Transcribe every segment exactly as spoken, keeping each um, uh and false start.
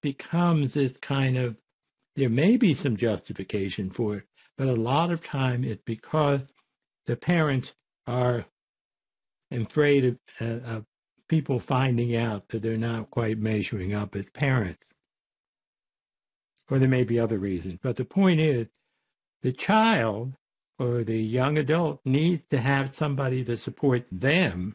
becomes this kind of, there may be some justification for it, but a lot of time it's because the parents are afraid of, uh, of people finding out that they're not quite measuring up as parents. Or there may be other reasons. But the point is, the child or the young adult needs to have somebody to support them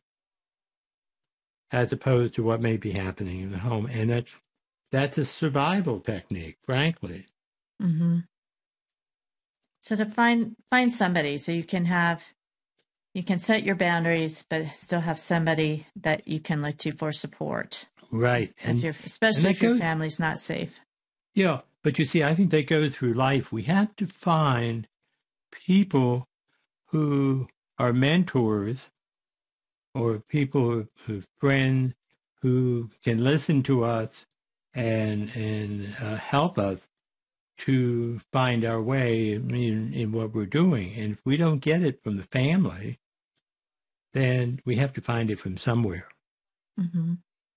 as opposed to what may be happening in the home. And that's, that's a survival technique, frankly. Mm-hmm. So to find find somebody so you can have, you can set your boundaries, but still have somebody that you can look to for support. Right. If And, you're, especially and if your goes, family's not safe. Yeah. But you see, I think they go through life. We have to find people who are mentors or people who friends who can listen to us and and uh, help us to find our way in, in what we're doing. And if we don't get it from the family, then we have to find it from somewhere. Mm-hmm.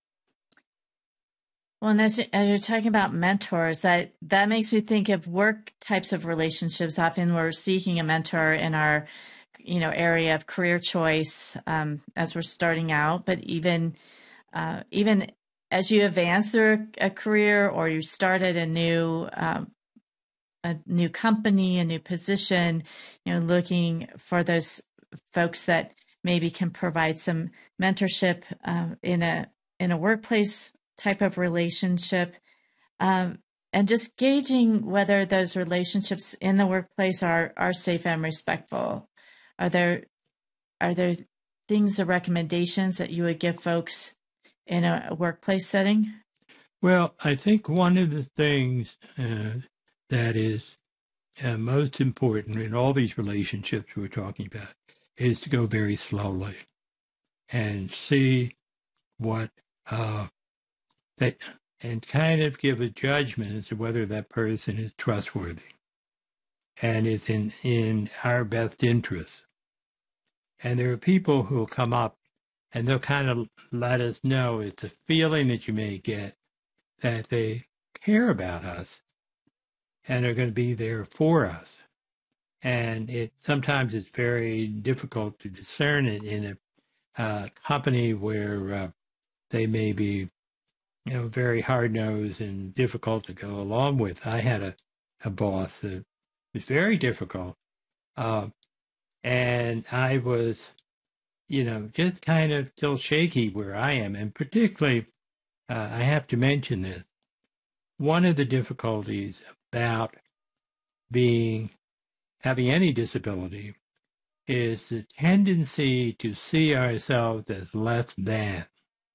Well, and as, as you're talking about mentors, that, that makes me think of work types of relationships. Often we're seeking a mentor in our, you know, area of career choice um, as we're starting out, but even uh, even as you advance through a career or you started a new um, a new company, a new position, you know, looking for those folks that maybe can provide some mentorship um, in a in a workplace type of relationship, um, and just gauging whether those relationships in the workplace are are safe and respectful. Are there are there things or recommendations that you would give folks in a, a workplace setting? Well, I think one of the things uh, that is uh, most important in all these relationships we're talking about is to go very slowly and see what uh, that, and kind of give a judgment as to whether that person is trustworthy and is in, in our best interest. And there are people who will come up and they'll kind of let us know, it's a feeling that you may get that they care about us and are going to be there for us. And it sometimes it's very difficult to discern it in a uh, company where uh, they may be, you know, very hard-nosed and difficult to go along with. I had a, a boss that was very difficult, uh, and I was, you know, just kind of still shaky where I am. And particularly, uh, I have to mention this, one of the difficulties about being, having any disability is the tendency to see ourselves as less than.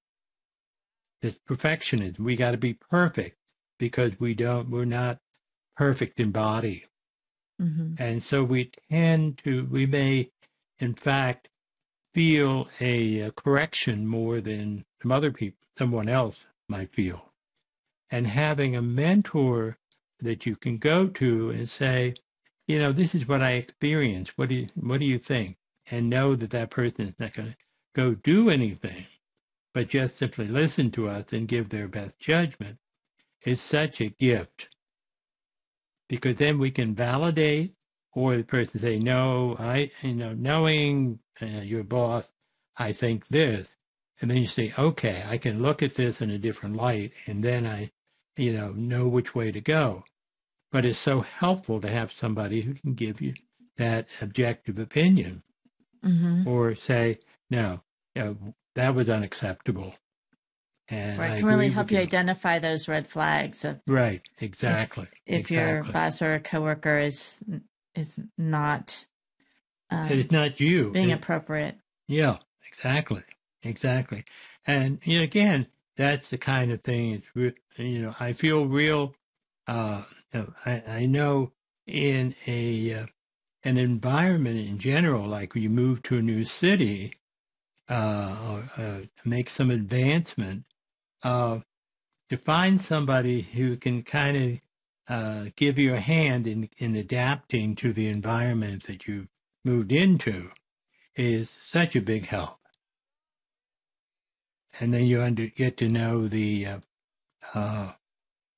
It's perfectionism. We got to be perfect because we don't, we're not perfect in body. Mm-hmm. And so we tend to, we may, in fact, feel a, a correction more than some other people, someone else might feel. And having a mentor that you can go to and say, you know, this is what I experienced. What do you, what do you think? And know that that person is not going to go do anything, but just simply listen to us and give their best judgment is such a gift. Because then we can validate, or the person say, no, I, you know, knowing uh, your boss, I think this. And then you say, okay, I can look at this in a different light, and then I, you know, know which way to go. But it's so helpful to have somebody who can give you that objective opinion. Mm-hmm. Or say, no, you know, that was unacceptable. And right, I can really agree help with you you identify those red flags of right, exactly. if, if exactly. your boss or a coworker is is not um, and it's not you being it, appropriate. Yeah, exactly, exactly. And you know, again, that's the kind of thing. It's re- you know, I feel real. Uh, you know, I, I know in a uh, an environment in general, like when you move to a new city uh, or uh, make some advancement, uh, to find somebody who can kind of uh, give you a hand in, in adapting to the environment that you moved into is such a big help. And then you under, get to know the uh, uh,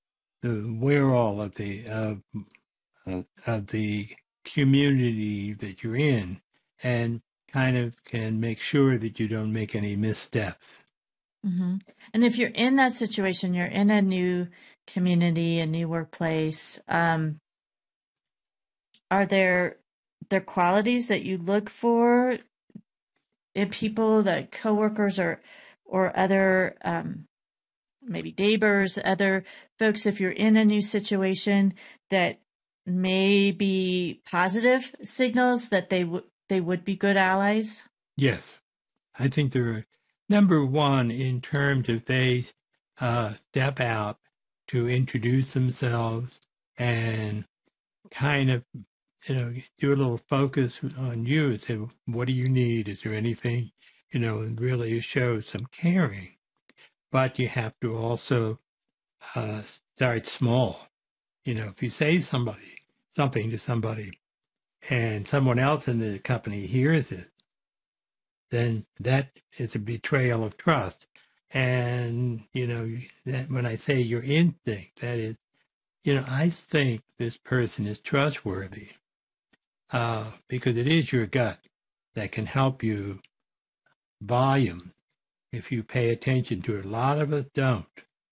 the where-all of the of, of of the community that you're in, and kind of can make sure that you don't make any missteps. Mm-hmm. And if you're in that situation, you're in a new community, a new workplace. Um, are there there qualities that you look for in people, that coworkers or or other um, maybe neighbors, other folks, if you're in a new situation, that may be positive signals that they would they would be good allies? Yes, I think they're number one in terms of they uh, step out to introduce themselves and kind of, you know, do a little focus on you. Say, what do you need? Is there anything, you know, and really show some caring. But you have to also uh, start small. You know, if you say somebody something to somebody and someone else in the company hears it, then that is a betrayal of trust. And, you know, that when I say your instinct, that is, you know, I think this person is trustworthy uh, because it is your gut that can help you volume if you pay attention to it. A lot of us don't.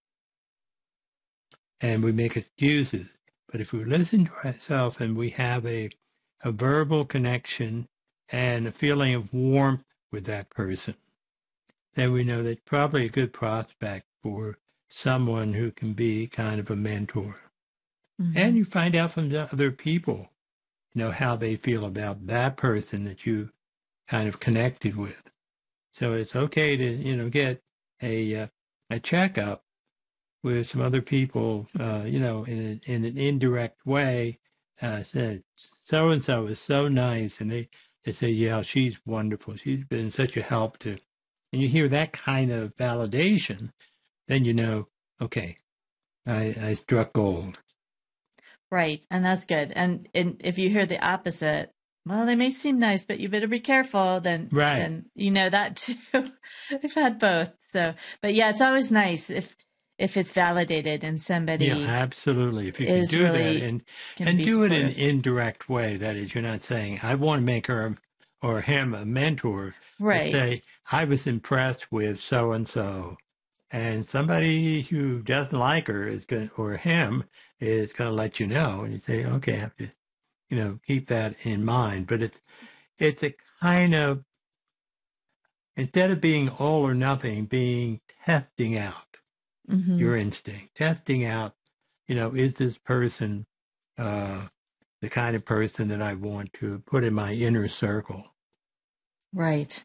And we make excuses. But if we listen to ourselves and we have a, a verbal connection and a feeling of warmth with that person, then we know that's probably a good prospect for someone who can be kind of a mentor. Mm-hmm. And you find out from the other people, you know, how they feel about that person that you kind of connected with. So it's okay to, you know, get a uh, a checkup with some other people, uh, you know, in a, in an indirect way. Uh, said so and so is so nice, and they they say, yeah, she's wonderful. She's been such a help to, and you hear that kind of validation, then you know, okay, I, I struck gold. Right, and that's good. And, and if you hear the opposite, well, they may seem nice, but you better be careful. Then, right. then you know that too. I've had both. So, but yeah, it's always nice if if it's validated and somebody. Yeah, absolutely. If you can do really, that and and do supportive. It in an indirect way, that is, you're not saying I want to make her or him a mentor. Right. But say I was impressed with so and so, and somebody who doesn't like her is going or him is going to let you know, and you say, okay, I have to, you know, keep that in mind. But it's it's a kind of, instead of being all or nothing, being testing out mm-hmm. your instinct, testing out, you know, is this person uh, the kind of person that I want to put in my inner circle? Right.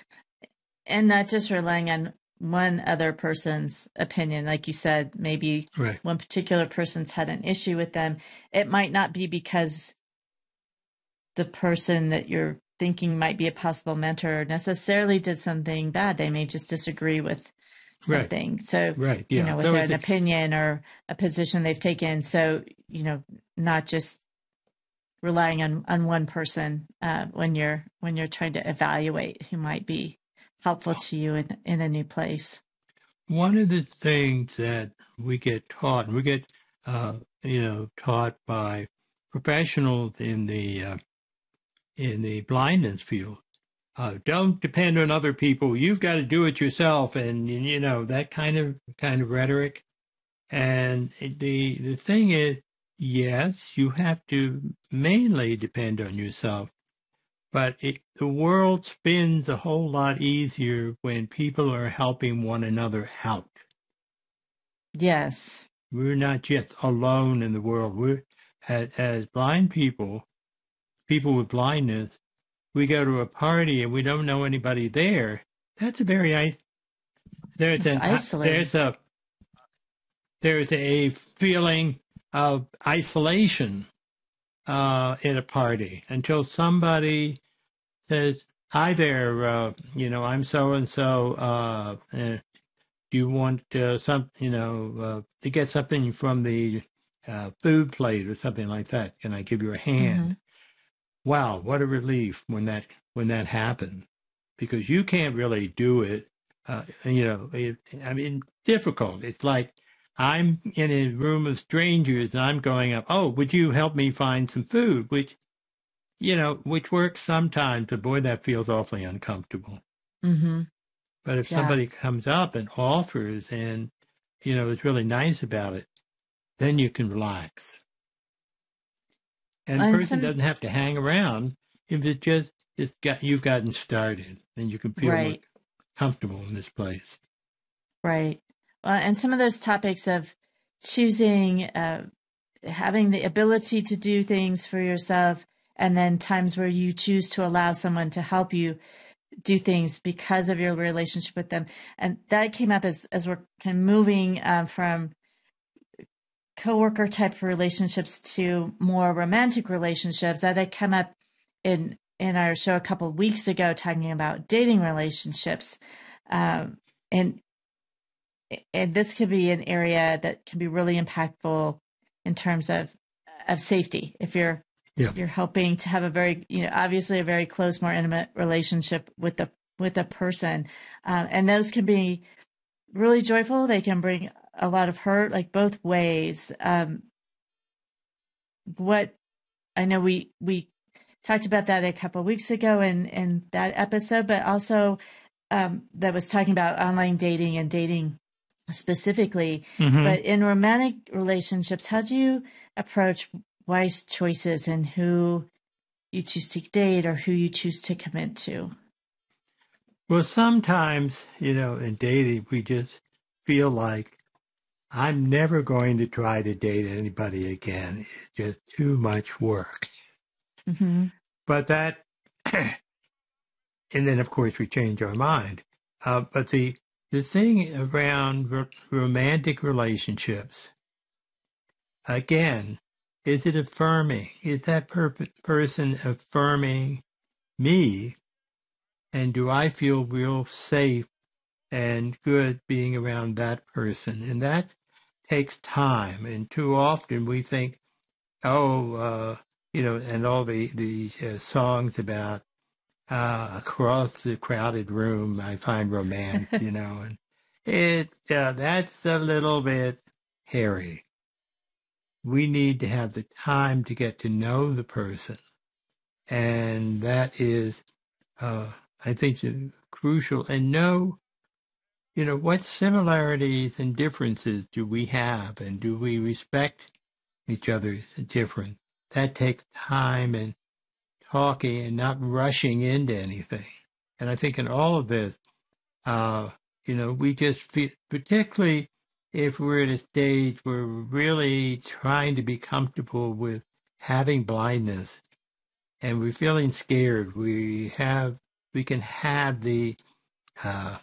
And not just relying on one other person's opinion. Like you said, maybe right. one particular person's had an issue with them. It might not be because the person that you're thinking might be a possible mentor necessarily did something bad. They may just disagree with something. Right. So, right. Yeah. you know, with so an a- opinion or a position they've taken. So, you know, not just relying on, on one person uh, when you're when you're trying to evaluate who might be helpful to you in, in a new place. One of the things that we get taught, and we get, uh, you know, taught by professionals in the uh, in the blindness field, uh, don't depend on other people. You've got to do it yourself, and you know that kind of kind of rhetoric. And the the thing is, yes, you have to mainly depend on yourself. But it, the world spins a whole lot easier when people are helping one another out. Yes. We're not just alone in the world. We're, as, as blind people, people with blindness, we go to a party and we don't know anybody there. That's a very, there's an, there's a, there's a feeling of isolation uh, at a party until somebody says, hi there, uh, you know, I'm so-and-so, uh, and do you want uh, some, you know, uh, to get something from the uh, food plate or something like that? Can I give you a hand? Mm-hmm. Wow, what a relief when that when that happens, because you can't really do it. Uh, you know, it, I mean, difficult. It's like I'm in a room of strangers and I'm going up, oh, would you help me find some food? Which, you know, which works sometimes, but boy, that feels awfully uncomfortable. Mm-hmm. But if Yeah. somebody comes up and offers and, you know, is really nice about it, then you can relax. And the And person some, doesn't have to hang around if it just, it's got, you've gotten started and you can feel more right, comfortable in this place. right. Well, and some of those topics of choosing, uh, having the ability to do things for yourself, and then times where you choose to allow someone to help you do things because of your relationship with them. And that came up as, as we're kind of moving um, from coworker type relationships to more romantic relationships. That had come up in in our show a couple of weeks ago, talking about dating relationships, um, and and this could be an area that can be really impactful in terms of of safety. If you're Yeah. you're helping to have a very, you know, obviously a very close, more intimate relationship with the with a person, um, and those can be really joyful. They can bring a lot of hurt, like both ways. Um, what I know we we talked about that a couple of weeks ago in in that episode, but also um, that was talking about online dating and dating specifically. Mm-hmm. But in romantic relationships, how do you approach wise choices and who you choose to date or who you choose to commit to? Well, sometimes, you know, in dating, we just feel like I'm never going to try to date anybody again. It's just too much work. Mm-hmm. But that, and then of course we change our mind. Uh, but the the thing around r- romantic relationships, again, is it affirming? Is that per- person affirming me? And do I feel real safe and good being around that person? And that takes time. And too often we think, oh, uh, you know, and all the, the uh, songs about uh, across the crowded room, I find romance, you know, and it, uh, that's a little bit hairy. We need to have the time to get to know the person. And that is, uh, I think, crucial. And know, you know, what similarities and differences do we have, and do we respect each other's difference? That takes time and talking and not rushing into anything. And I think in all of this, uh, you know, we just feel, particularly if we're at a stage where we're really trying to be comfortable with having blindness and we're feeling scared, we have, we can have the uh,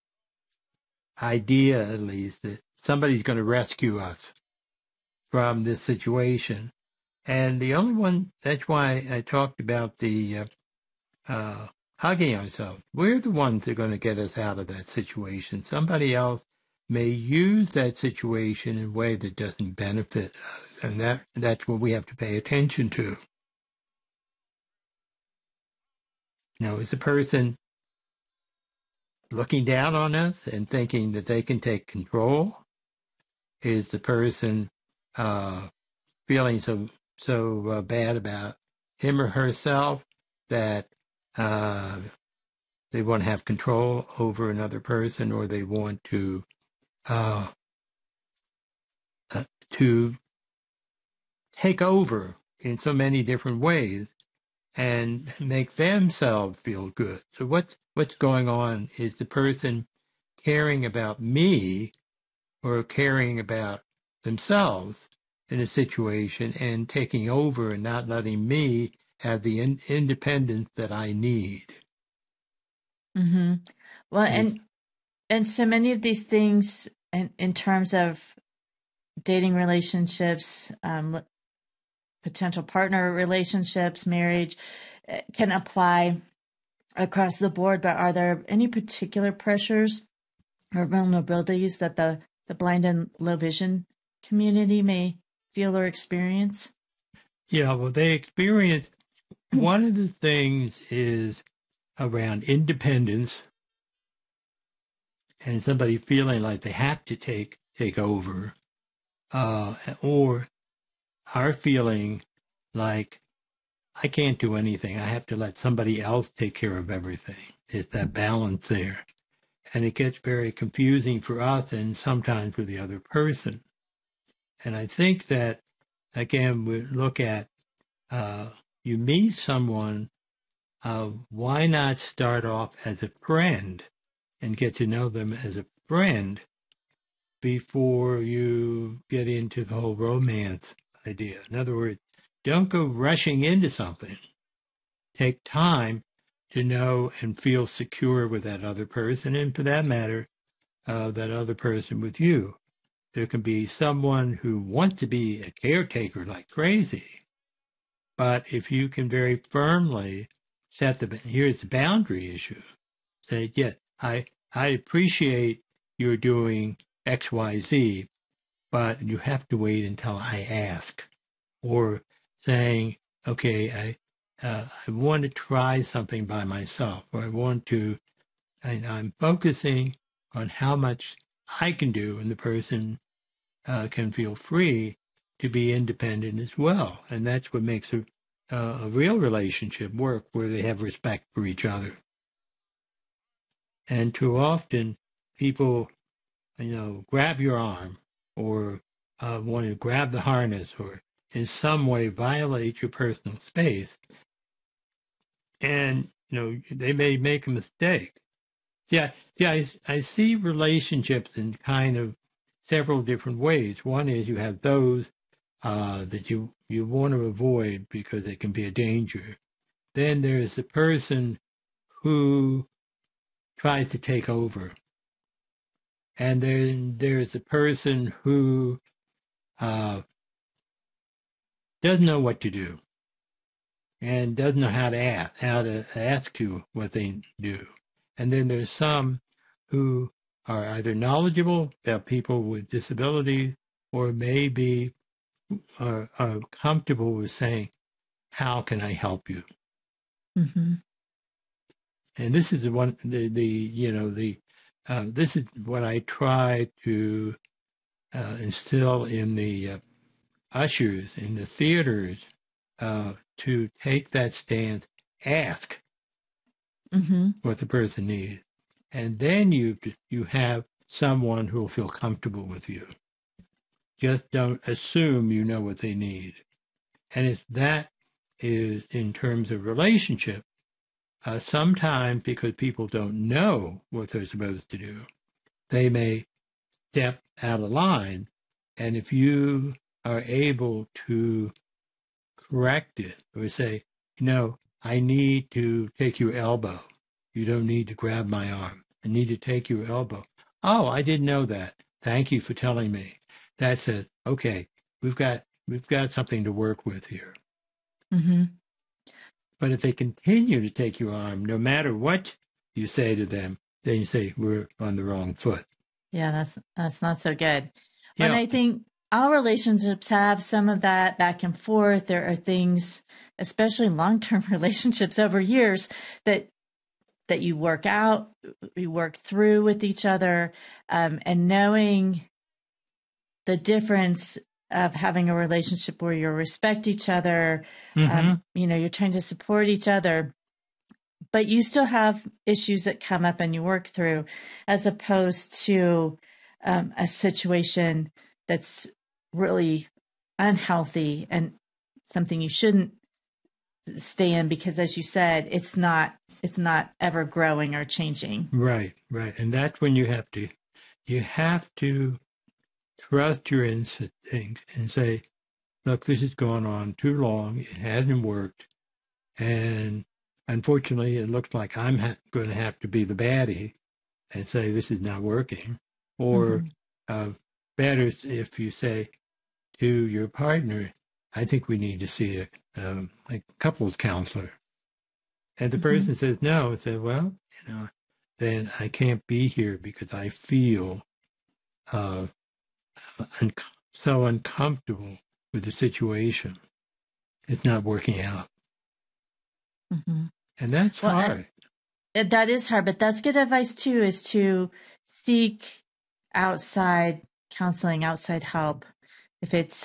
idea, at least, that somebody's going to rescue us from this situation. And the only one, that's why I talked about the uh, uh, hugging ourselves. We're the ones that are going to get us out of that situation. Somebody else may use that situation in a way that doesn't benefit us. And that, that's what we have to pay attention to. You know, is the person looking down on us and thinking that they can take control? Is the person uh, feeling so so uh, bad about him or herself that uh, they want to have control over another person, or they want to uh, uh, to take over in so many different ways and make themselves feel good? So what's what's going on? Is the person caring about me or caring about themselves in a situation and taking over and not letting me have the in- independence that I need? Mm-hmm. Well, Is, and and so many of these things in, in terms of dating relationships, um, potential partner relationships, marriage, uh, can apply across the board. But are there any particular pressures or vulnerabilities that the, the blind and low vision community may feel or experience? yeah, well, they experience, one of the things is around independence and somebody feeling like they have to take take over. uh, or our feeling like I can't do anything. I have to let somebody else take care of everything. It's that balance there. And it gets very confusing for us and sometimes for the other person. And I think that, again, we look at, uh, you meet someone, uh, why not start off as a friend and get to know them as a friend before you get into the whole romance idea? In other words, don't go rushing into something. Take time to know and feel secure with that other person, and for that matter, uh, that other person with you. There can be someone who wants to be a caretaker like crazy, but if you can very firmly set the, here's the boundary issue. Say, yeah, I, I appreciate you're doing X, Y, Z, but you have to wait until I ask. Or saying, okay, I, uh, I want to try something by myself, or I want to, and I'm focusing on how much I can do, and the person uh, can feel free to be independent as well. And that's what makes a, uh, a real relationship work, where they have respect for each other. And too often, people, you know, grab your arm, or uh, want to grab the harness, or in some way violate your personal space. And, you know, they may make a mistake. Yeah, yeah, I, I see relationships in kind of several different ways. One is you have those uh, that you, you want to avoid because they can be a danger. Then there's the person who tries to take over. And then there's the person who uh, doesn't know what to do and doesn't know how to ask, how to ask you what they do. And then there's some who are either knowledgeable about people with disabilities, or maybe are, are comfortable with saying, how can I help you? Mm-hmm. And this is the one, the, the you know, the, uh, this is what I try to uh, instill in the uh, ushers, in the theaters, uh, to take that stance, ask Mm-hmm. what the person needs. And then you you have someone who will feel comfortable with you. Just don't assume you know what they need. And if that is in terms of relationship, uh, sometimes because people don't know what they're supposed to do, they may step out of line. And if you are able to correct it, or say, you know, I need to take your elbow. You don't need to grab my arm. I need to take your elbow. Oh, I didn't know that. Thank you for telling me. That says, okay, we've got we've got something to work with here. Mm-hmm. But if they continue to take your arm, no matter what you say to them, then you say, we're on the wrong foot. Yeah, that's that's not so good. Yeah. And I think all relationships have some of that back and forth. There are things, especially long-term relationships over years, that that you work out, you work through with each other, um, and knowing the difference of having a relationship where you respect each other, Mm-hmm. um, you know, you're trying to support each other, but you still have issues that come up and you work through, as opposed to um, a situation that's really unhealthy and something you shouldn't stay in, because, as you said, it's not it's not ever growing or changing. Right, right. And that's when you have to, you have to trust your instincts and say, look, this has gone on too long. It hasn't worked. And unfortunately, it looks like I'm ha- going to have to be the baddie and say, this is not working. Or mm-hmm. uh, better if you say to your partner, I think we need to see a, um, a couples counselor. And the mm-hmm. person says no, and say, well, you know, then I can't be here because I feel uh, un- so uncomfortable with the situation. It's not working out. Mm-hmm. And that's well, hard. And that is hard, but that's good advice too, is to seek outside counseling, outside help, if it's